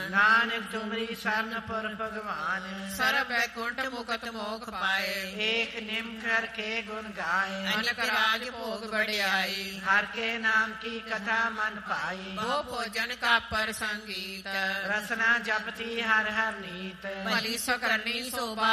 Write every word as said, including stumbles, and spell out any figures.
ਨਾਨਕ ਤੁਮਰੀ ਸਰਨ ਪੁਰ ਭਗਵਾਨ ਸਰਬ ਬੈਕੁੰਠ ਮੁਕਤ ਮੋਖ ਪਾਏ। ਏਕ ਨਿਮ ਕਰ ਕੇ ਗੁਣ ਗਾਏ ਅਨਕ ਰਾਜ ਭੋਗ ਬੜਿਆਈ। ਹਰ ਕੇ ਨਾਮ ਕੀ ਕਥਾ ਮਨ ਪਾਈ ਬਹੁ ਭੋਜਨ ਕਾ ਪਰ ਸੰਗੀਤ। ਰਸਨਾ ਜਪਤੀ ਹਰ ਹਰ ਨੀਤ ਭਲੀ ਸੋ ਕਰਨੀ ਸੋਭਾ